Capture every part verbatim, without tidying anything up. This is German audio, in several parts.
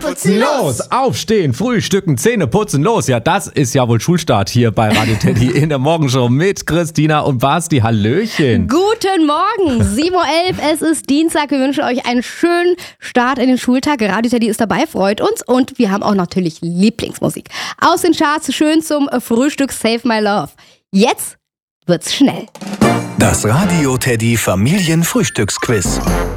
putzen, los! Aufstehen, frühstücken, Zähne putzen, los! Ja, das ist ja wohl Schulstart hier bei Radio Teddy in der Morgenshow mit Christina und Basti. Hallöchen! Guten Morgen! sieben Uhr elf, es ist Dienstag. Wir wünschen euch einen schönen Start in den Schultag. Radio Teddy ist dabei, freut uns. Und wir haben auch natürlich Lieblingsmusik. Aus den Charts schön zum Frühstück Save My Love. Jetzt wird's schnell. Das Radio Teddy Familienfrühstücksquiz.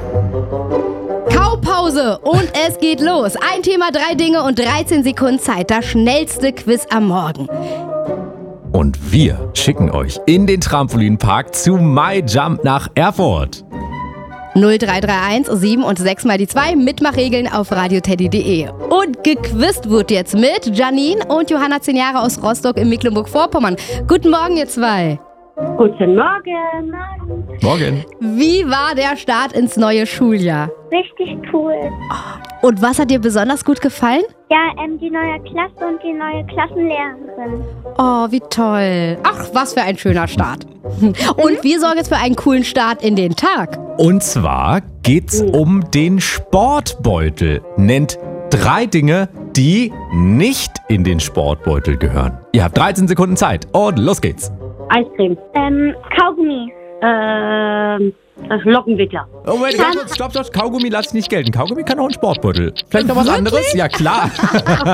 Kaupause und es geht los. Ein Thema, drei Dinge und dreizehn Sekunden Zeit. Das schnellste Quiz am Morgen. Und wir schicken euch in den Trampolinpark zu MyJump nach Erfurt. null drei drei eins sieben und sechs mal die zwei. Mitmachregeln auf radioteddy punkt de. Und gequizt wird jetzt mit Janine und Johanna, zehn Jahre aus Rostock in Mecklenburg-Vorpommern. Guten Morgen, ihr zwei. Guten Morgen. Morgen. Wie war der Start ins neue Schuljahr? Richtig cool. Und was hat dir besonders gut gefallen? Ja, ähm, die neue Klasse und die neue Klassenlehrerin. Oh, wie toll. Ach, was für ein schöner Start. Und wir sorgen jetzt für einen coolen Start in den Tag. Und zwar geht's um den Sportbeutel. Nennt drei Dinge, die nicht in den Sportbeutel gehören. Ihr habt dreizehn Sekunden Zeit und los geht's. Eiscreme. Ähm, Kaugummi. Ähm, Lockenwickler. Oh, Moment, ganz kurz, stopp, stopp, Kaugummi lass ich nicht gelten. Kaugummi kann auch ein Sportbeutel. Vielleicht noch was Wirklich? anderes? Ja, klar.